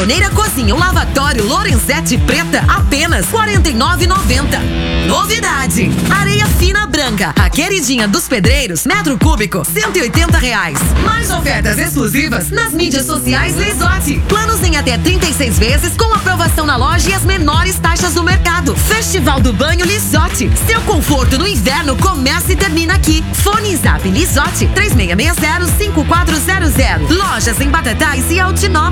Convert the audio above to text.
torneira cozinha ou lavatório Lorenzetti preta, apenas R$ 49,90. Novidade! Areia fina branca, a queridinha dos pedreiros, metro cúbico, R$ 180. Mais ofertas exclusivas nas mídias sociais Lisotti. Planos em até 36 vezes com aprovação na loja e as menores taxas do mercado. Festival do Banho Lisotti. Seu conforto no inverno começa e termina aqui. Fone Zap Lisotti 3660-5400. Lojas em Batatais e Altinópolis.